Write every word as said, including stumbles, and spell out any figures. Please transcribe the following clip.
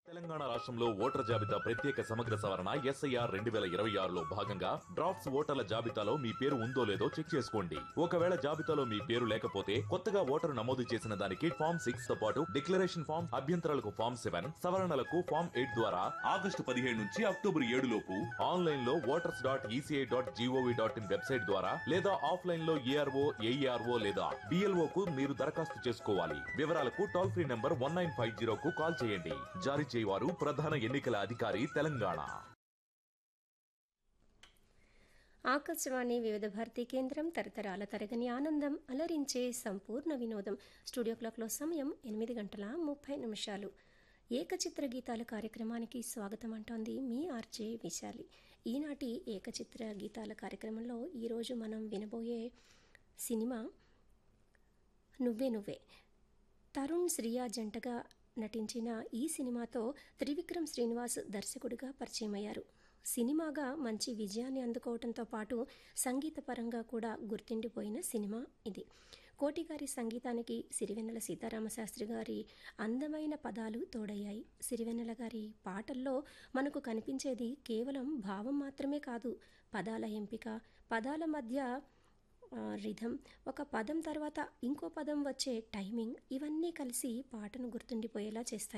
తెలంగాణ రాష్ట్రంలో ఓటర్ జాబితా ప్రత్యేక సమగ్ర సవరణ ఎస్ఐఆర్ రెండు వేల ఇరవై ఆరులో భాగంగా డ్రాఫ్ట్స్ ఓటర్ల జాబితాలో మీ పేరు ఉందో లేదో చెక్ చేసుకోండి. ఒకవేళ జాబితాలో మీ పేరు లేకపోతే కొత్తగా ఓటరు నమోదు చేసిన దానికి ఫామ్ సిక్స్ తో పాటు డిక్లరేషన్ ఫామ్, అభ్యంతరాలకు ఫామ్ సెవెన్, సవరణలకు ఫామ్ ఎయిట్ ద్వారా ఆగస్టు పదిహేడు నుంచి అక్టోబర్ ఏడు లోపు ఆన్లైన్ లో voters dot ECI dot GOV dot in website ద్వారా లేదా ఆఫ్లైన్ లో ఏఆర్ఓ ఏఈఆర్ఓ లేదా డిఎల్ఓ కు మీరు దరఖాస్తు చేసుకోవాలి. వివరాలకు toll free number one nine five zero కు కాల్ చేయండి. జారీ వారు ప్రధాన ఎన్నికల అధికారి తెలంగాణ. ఆకాశవాణి వివిధ భారతీ కేంద్రం తరతరాల తరగని ఆనందం అలరించే సంపూర్ణ వినోదం. స్టూడియో క్లాక్లో సమయం ఎనిమిది గంటల ముప్పై నిమిషాలు. ఏకచిత్ర గీతాల కార్యక్రమానికి స్వాగతం అంటోంది మీ ఆర్జే విశాలి. ఈనాటి ఏకచిత్ర గీతాల కార్యక్రమంలో ఈరోజు మనం వినబోయే సినిమా నువ్వే నువ్వే. తరుణ్ శ్రియా జంటగా నటించిన ఈ సినిమాతో త్రివిక్రమ్ శ్రీనివాస్ దర్శకుడిగా పరిచయమయ్యారు. సినిమాగా మంచి విజయాన్ని అందుకోవడంతో పాటు సంగీతపరంగా కూడా గుర్తుండిపోయిన సినిమా ఇది. కోటిగారి సంగీతానికి సిరివెన్నెల సీతారామశాస్త్రి గారి అందమైన పదాలు తోడయ్యాయి. సిరివెన్నెల గారి పాటల్లో మనకు కనిపించేది కేవలం భావం మాత్రమే కాదు, పదాల ఎంపిక, పదాల మధ్య రిథం, ఒక పదం తర్వాత ఇంకో పదం వచ్చే టైమింగ్, ఇవన్నీ కలిసి పాటను గుర్తుండిపోయేలా చేస్తాయి.